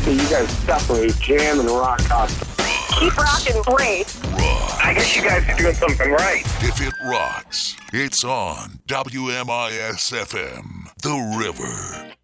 So you guys definitely jam and rock out. Keep rocking great. I guess you guys are doing something right. If it rocks, it's on WMIS FM, The River.